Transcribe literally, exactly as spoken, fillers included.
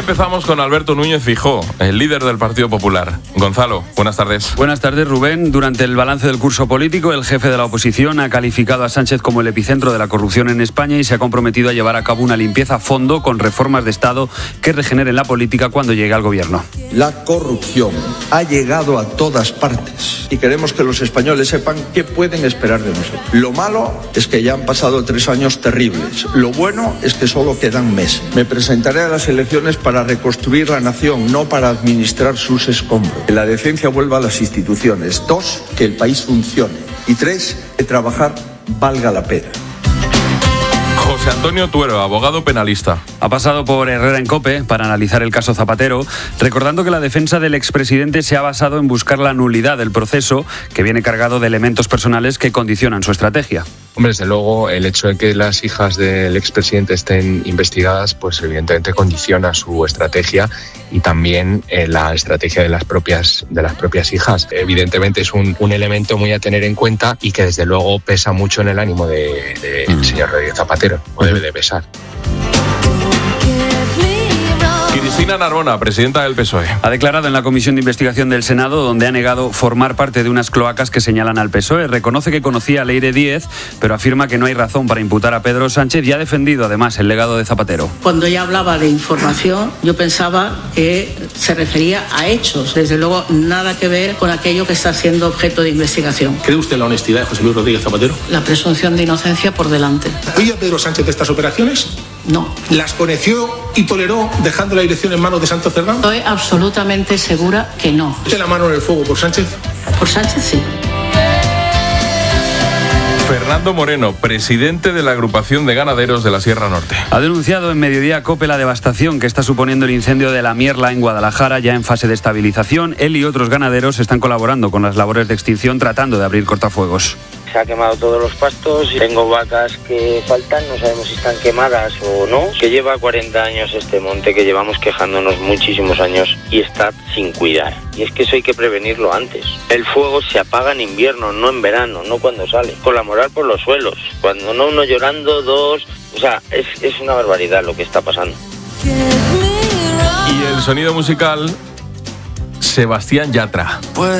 empezamos con Alberto Núñez Feijóo, el líder del Partido Popular. Gonzalo, buenas tardes. Buenas tardes, Rubén. Durante el balance del curso político, el jefe de la oposición ha calificado a Sánchez como el epicentro de la corrupción en España y se ha comprometido a llevar a cabo una limpieza a fondo con reformas de Estado que regeneren la política cuando llegue al gobierno. La corrupción ha llegado a todas partes y queremos que los españoles sepan qué pueden esperar de nosotros. Lo malo es que ya han pasado tres años terribles. Lo bueno es que solo quedan meses. Me presentaré a las elecciones para reconstruir la nación, no para administrar sus escombros. Que la decencia vuelva a las instituciones. Dos, que el país funcione. Y tres, que trabajar valga la pena. José Antonio Tuero, abogado penalista. Ha pasado por Herrera en COPE para analizar el caso Zapatero, recordando que la defensa del expresidente se ha basado en buscar la nulidad del proceso, que viene cargado de elementos personales que condicionan su estrategia. Hombre, desde luego, el hecho de que las hijas del expresidente estén investigadas, pues evidentemente condiciona su estrategia y también eh, la estrategia de las propias de las propias hijas. Evidentemente es un, un elemento muy a tener en cuenta y que desde luego pesa mucho en el ánimo del de, de mm. señor Rodríguez Zapatero, o debe de pesar. Cristina Narbona, presidenta del P S O E. Ha declarado en la Comisión de Investigación del Senado, donde ha negado formar parte de unas cloacas que señalan al P S O E. Reconoce que conocía a Leire Díez, pero afirma que no hay razón para imputar a Pedro Sánchez y ha defendido además el legado de Zapatero. Cuando ella hablaba de información, yo pensaba que se refería a hechos. Desde luego, nada que ver con aquello que está siendo objeto de investigación. ¿Cree usted en la honestidad de José Luis Rodríguez Zapatero? La presunción de inocencia por delante. ¿Oye a Pedro Sánchez de estas operaciones? No. ¿Las conoció y toleró dejando la dirección en manos de Santos Cerdán? Estoy absolutamente segura que no. ¿Usted la mano en el fuego por Sánchez? Por Sánchez, sí. Fernando Moreno, presidente de la agrupación de ganaderos de la Sierra Norte. Ha denunciado en Mediodía COPE la devastación que está suponiendo el incendio de la Mierla en Guadalajara, ya en fase de estabilización. Él y otros ganaderos están colaborando con las labores de extinción tratando de abrir cortafuegos. Se ha quemado todos los pastos, tengo vacas que faltan, no sabemos si están quemadas o no, que lleva cuarenta años este monte, que llevamos quejándonos muchísimos años y está sin cuidar. Y es que eso hay que prevenirlo antes. El fuego se apaga en invierno, no en verano, no cuando sale. Con la moral por los suelos, cuando no uno llorando, dos... O sea, es, es una barbaridad lo que está pasando. Y el sonido musical, Sebastián Yatra.